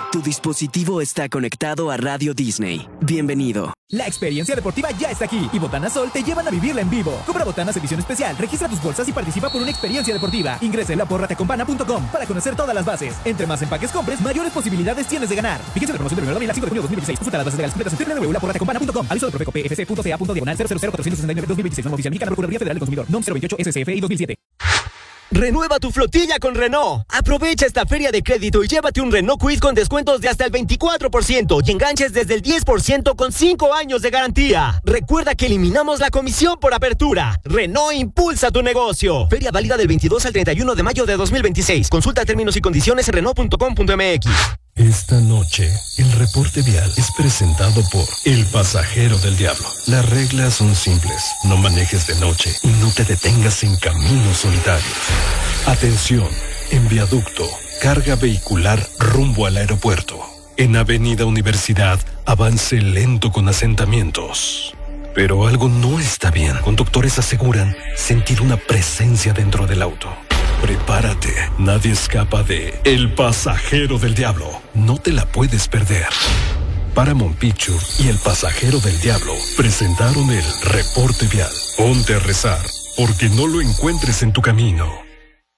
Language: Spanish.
Tu dispositivo está conectado a Radio Disney. Bienvenido. La experiencia deportiva ya está aquí y Botanas Sol te llevan a vivirla en vivo. Compra Botanas edición especial, registra tus bolsas y participa por una experiencia deportiva. Ingresa en laporrateacompana.com para conocer todas las bases. Entre más empaques compres, mayores posibilidades tienes de ganar. Fíjense la promoción del 1 de abril al 5 de junio de 2016. Consulta las bases legales completas en www.laporrateacompana.com. Aviso de Profeco PFC.ca.diagonal 000-469-2026. Norma oficial mexicana, Procuraduría Federal del Consumidor. NOM 028 SSF y 2007. Renueva tu flotilla con Renault. Aprovecha esta feria de crédito y llévate un Renault Kwid con descuentos de hasta el 24% y enganches desde el 10% con 5 años de garantía. Recuerda que eliminamos la comisión por apertura. Renault impulsa tu negocio. Feria válida del 22 al 31 de mayo de 2026. Consulta términos y condiciones en Renault.com.mx. Esta noche, el reporte vial es presentado por El Pasajero del Diablo. Las reglas son simples. No manejes de noche y no te detengas en caminos solitarios. Atención, en viaducto, carga vehicular rumbo al aeropuerto. En Avenida Universidad, avance lento con asentamientos. Pero algo no está bien. Conductores aseguran sentir una presencia dentro del auto. Prepárate, nadie escapa de El Pasajero del Diablo. No te la puedes perder. Paramount Pictures y El Pasajero del Diablo presentaron el reporte vial. Ponte a rezar, porque no lo encuentres en tu camino.